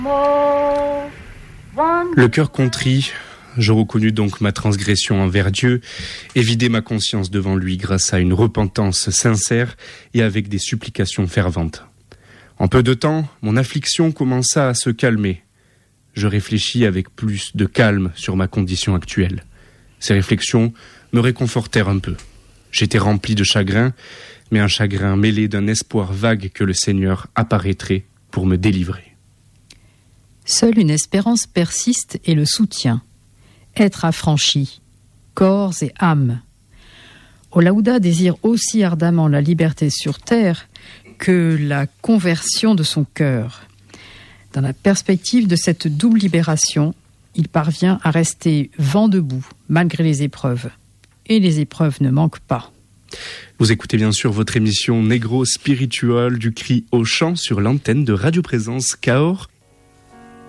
Le cœur contrit, je reconnus donc ma transgression envers Dieu et vidai ma conscience devant lui grâce à une repentance sincère et avec des supplications ferventes. En peu de temps, mon affliction commença à se calmer. Je réfléchis avec plus de calme sur ma condition actuelle. Ces réflexions me réconfortèrent un peu. J'étais rempli de chagrin, mais un chagrin mêlé d'un espoir vague que le Seigneur apparaîtrait pour me délivrer. Seule une espérance persiste et le soutient. Être affranchi, corps et âme. Olaouda désire aussi ardemment la liberté sur terre que la conversion de son cœur. Dans la perspective de cette double libération, il parvient à rester vent debout malgré les épreuves. Et les épreuves ne manquent pas. Vous écoutez bien sûr votre émission Negro Spiritual du Cri au Chant sur l'antenne de Radio Présence Cahors.